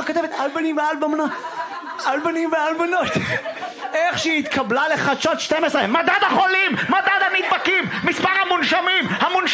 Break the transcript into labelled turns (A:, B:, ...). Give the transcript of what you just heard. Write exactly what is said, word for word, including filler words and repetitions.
A: כתבת על בנים ועל בנות, על בנים ועל בנות. איך שהיא התקבלה לחדשות שתים עשרה, מדד החולים, מדד הנדבקים, מספר המונשמים, המונשמים